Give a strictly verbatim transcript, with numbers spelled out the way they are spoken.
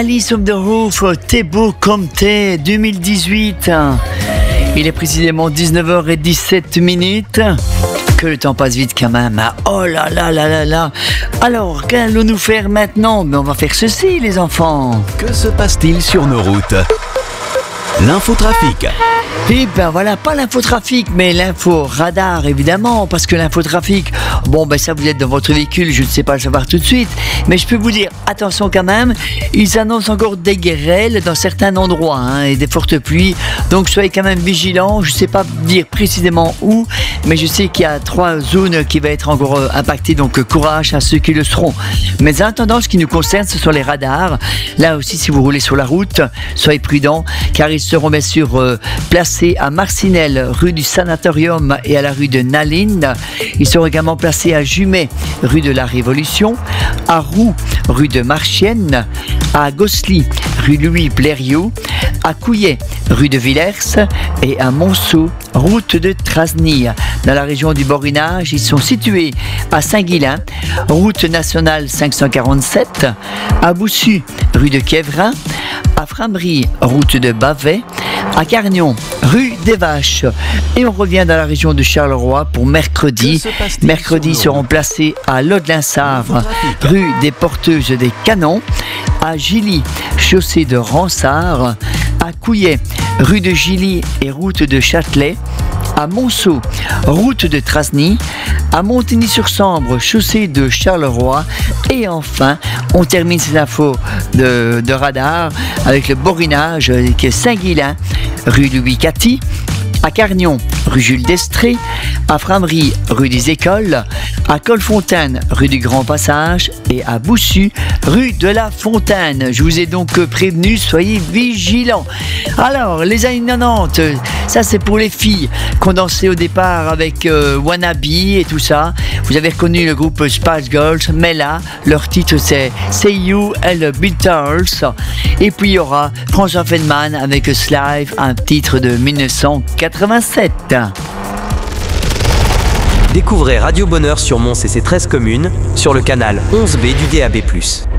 Alice on the Roof, T'es beau comme t'es, deux mille dix-huit. Il est précisément dix-neuf heures dix-sept minutes. Que le temps passe vite quand même. Oh là là là là là. Alors, qu'allons-nous faire maintenant? Mais on va faire ceci, les enfants. Que se passe-t-il sur nos routes? L'infotrafic. Et ben voilà, pas l'infotrafic, mais l'info radar évidemment, parce que l'infotrafic, bon ben ça vous êtes dans votre véhicule, je ne sais pas le savoir tout de suite, mais je peux vous dire, attention quand même, ils annoncent encore des grêles dans certains endroits hein, et des fortes pluies, donc soyez quand même vigilants, je ne sais pas dire précisément où, mais je sais qu'il y a trois zones qui vont être encore euh, impactées, donc euh, courage à ceux qui le seront. Mais en attendant, ce qui nous concerne, ce sont les radars. Là aussi, si vous roulez sur la route, soyez prudents, car ils seront bien sûr euh, placés à Marcinelle, rue du Sanatorium et à la rue de Naline. Ils seront également placés à Jumet, rue de la Révolution, à Roux, rue de Marchienne, à Gossely, rue Louis Blériot, à Couillet, rue de Villers et à Monceau, route de Trasny. Dans la région du Borinage, ils sont situés à Saint-Guilain, route nationale cinq cent quarante-sept, à Boussu, rue de Quévrin, à Framery, route de Bavet, à Carnion, rue des Vaches. Et on revient dans la région de Charleroi pour mercredi. Mercredi seront placés à Laudelin-Savre, rue des Porteuses des Canons, à Gilly, chaussée de Ransard, à Couillet, rue de Gilly et route de Châtelet, à Monceau, route de Trasny, à Montigny-sur-Sambre, chaussée de Charleroi, et enfin, on termine ces infos de, de radar avec le Borinage, avec Saint-Guilain, rue Louis-Cathy, à Carnion, rue Jules d'Estrée, à Framery, rue des Écoles, à Colfontaine, rue du Grand Passage et à Boussu, rue de la Fontaine. Je vous ai donc prévenu, soyez vigilants. Alors, les années quatre-vingt-dix, ça c'est pour les filles qu'on dansait au départ avec euh, Wannabe et tout ça. Vous avez reconnu le groupe Spice Girls, mais là, leur titre c'est Say You and the Beatles. Et puis il y aura François Feldman avec Slive, un titre de dix-neuf cent quatre-vingt-sept. Découvrez Radio Bonheur sur Mons et ses treize communes sur le canal onze B du D A B plus.